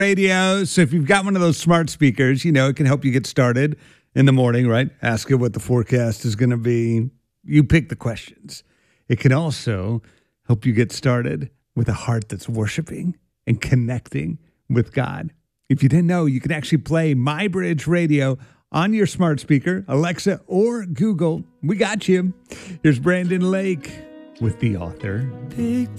Radio. So if you've got one of those smart speakers, you know, it can help you get started in the morning, right? Ask it what the forecast is going to be. You pick the questions. It can also help you get started with a heart that's worshiping and connecting with God. If you didn't know, you can actually play MyBridge Radio on your smart speaker, Alexa or Google. We got you. Here's Brandon Lake with The Author. Pick